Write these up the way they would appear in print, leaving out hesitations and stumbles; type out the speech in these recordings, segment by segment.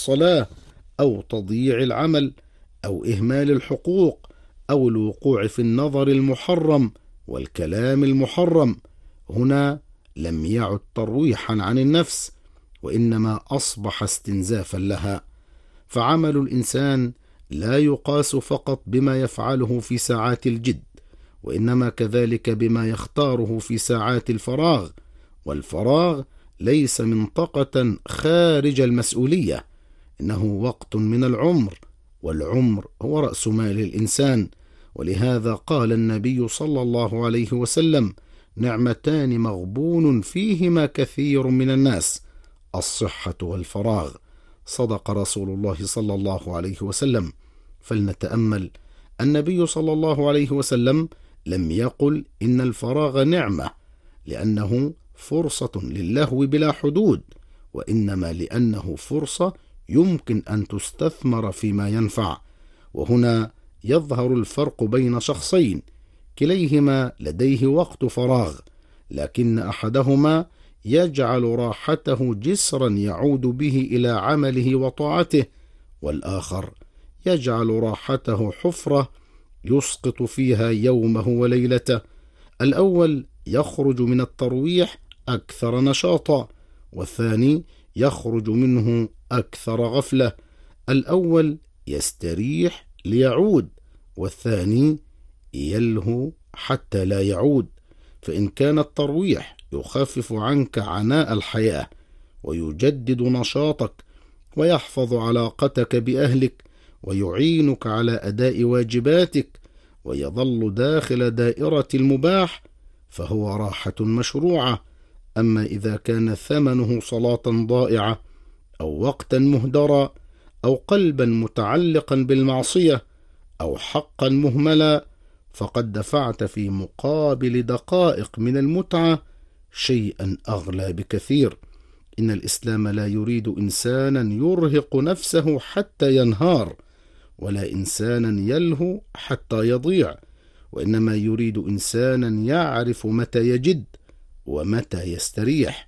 الصلاة أو تضييع العمل أو إهمال الحقوق أو الوقوع في النظر المحرم والكلام المحرم، هنا لم يعد ترويحا عن النفس، وإنما أصبح استنزافا لها. فعمل الإنسان لا يقاس فقط بما يفعله في ساعات الجد، وإنما كذلك بما يختاره في ساعات الفراغ. والفراغ ليس منطقة خارج المسؤولية، إنه وقت من العمر، والعمر هو رأس مال الإنسان. ولهذا قال النبي صلى الله عليه وسلم: نعمتان مغبون فيهما كثير من الناس، الصحة والفراغ. صدق رسول الله صلى الله عليه وسلم. فلنتأمل، النبي صلى الله عليه وسلم لم يقل إن الفراغ نعمة لأنه فرصة للهو بلا حدود، وإنما لأنه فرصة يمكن أن تستثمر فيما ينفع. وهنا يظهر الفرق بين شخصين كليهما لديه وقت فراغ، لكن أحدهما يجعل راحته جسرا يعود به إلى عمله وطاعته، والآخر يجعل راحته حفرة يسقط فيها يومه وليلته. الأول يخرج من الترويح أكثر نشاطا، والثاني يخرج منه أكثر غفلة. الأول يستريح ليعود، والثاني يلهو حتى لا يعود. فإن كان الترويح يخفف عنك عناء الحياة ويجدد نشاطك ويحفظ علاقتك بأهلك ويعينك على أداء واجباتك ويظل داخل دائرة المباح، فهو راحة مشروعة. أما إذا كان ثمنه صلاة ضائعة أو وقتا مهدرا أو قلبا متعلقا بالمعصية أو حقا مهملا، فقد دفعت في مقابل دقائق من المتعة شيئا أغلى بكثير. إن الإسلام لا يريد إنسانا يرهق نفسه حتى ينهار، ولا إنسانا يلهو حتى يضيع، وإنما يريد إنسانا يعرف متى يجد ومتى يستريح،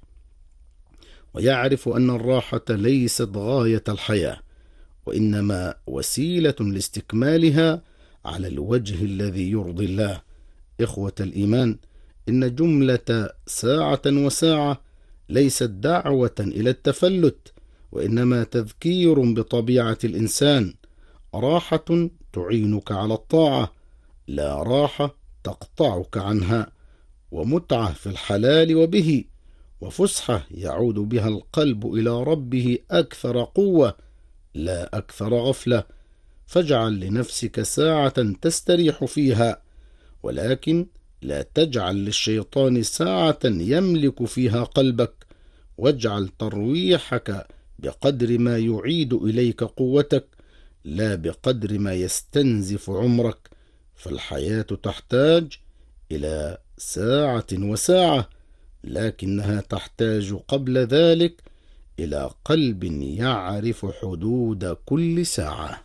ويعرف أن الراحة ليست غاية الحياة، وإنما وسيلة لاستكمالها على الوجه الذي يرضي الله. إخوة الإيمان، إن جملة ساعة وساعة ليست دعوة إلى التفلت، وإنما تذكير بطبيعة الإنسان. راحة تعينك على الطاعة، لا راحة تقطعك عنها، ومتعة في الحلال وبه، وفسحة يعود بها القلب إلى ربه أكثر قوة لا أكثر غفلة. فاجعل لنفسك ساعة تستريح فيها، ولكن لا تجعل للشيطان ساعة يملك فيها قلبك. واجعل ترويحك بقدر ما يعيد إليك قوتك، لا بقدر ما يستنزف عمرك. فالحياة تحتاج إلى ساعة وساعة، لكنها تحتاج قبل ذلك إلى قلب يعرف حدود كل ساعة.